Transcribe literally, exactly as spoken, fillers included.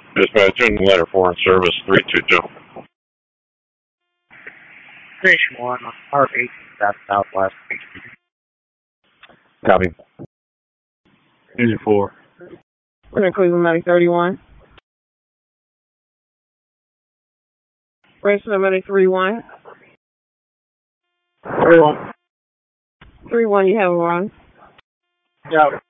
Dispatching letter four in service three two two. Station one, R eighteen, that's Southwest. Copy. Engine four. We're in Cleveland Medic thirty-one. Register Medic three one. three one. three one, you have a run. Yeah.